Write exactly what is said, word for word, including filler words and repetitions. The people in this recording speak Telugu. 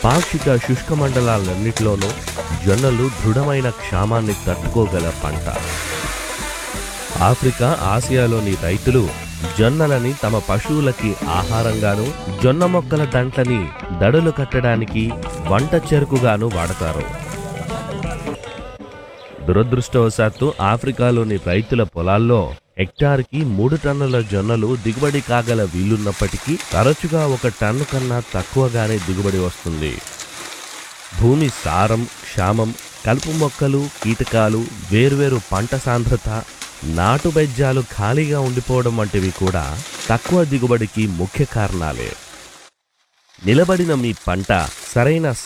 పాక్షిక శుష్క మండలాలన్నిటిలోనూ జొన్నలు దృఢమైన క్షామాన్ని తట్టుకోగల పంట. ఆఫ్రికా, ఆసియాలోని రైతులు జొన్నలని తమ పశువులకి ఆహారంగాను, జొన్న మొక్కల దంట్లని దడులు కట్టడానికి, వంట చెరుకుగాను వాడతారు. దురదృష్టవశాత్తు ఆఫ్రికాలోని రైతుల పొలాల్లో హెక్టార్కి మూడు టన్నుల జొన్నలు దిగుబడి కాగల వీలున్నప్పటికీ తరచుగా ఒక టన్ను కన్నా తక్కువగానే దిగుబడి వస్తుంది. భూమి సారం, క్షామం, కలుపు మొక్కలు, కీటకాలు, వేర్వేరు పంట సాంద్రత, నాటు బెజ్జాలు ఖాళీగా ఉండిపోవడం వంటివి కూడా తక్కువ దిగుబడికి ముఖ్య కారణాలే. నిలబడిన మీ పంట సరైన